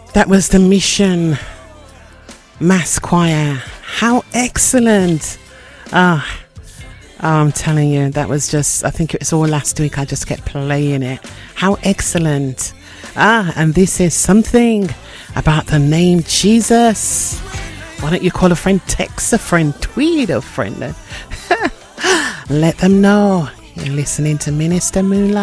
That was the Mission Mass Choir. How excellent. I'm telling you, that was just, I think it was all last week. I just kept playing it. How excellent. And this is something about the name Jesus. Why don't you call a friend, text a friend, tweet a friend. Let them know you're listening to Minister Moolah.